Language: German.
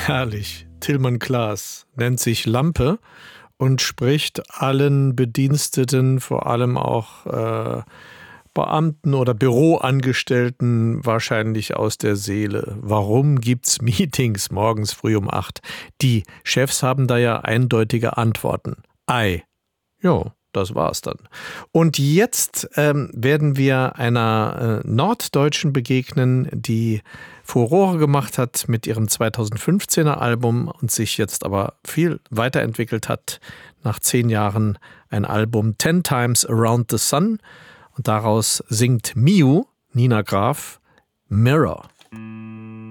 Herrlich. Tilman Klaas nennt sich Lampe und spricht allen Bediensteten, vor allem auch Beamten oder Büroangestellten wahrscheinlich aus der Seele. Warum gibt's Meetings morgens früh um 8? Die Chefs haben da ja eindeutige Antworten. Ei. Jo, das war's dann. Und jetzt werden wir einer Norddeutschen begegnen, die Furore gemacht hat mit ihrem 2015er Album und sich jetzt aber viel weiterentwickelt hat. Nach 10 Jahren ein Album 10 Times Around the Sun. Und daraus singt Miu, Nina Graf, Mirror.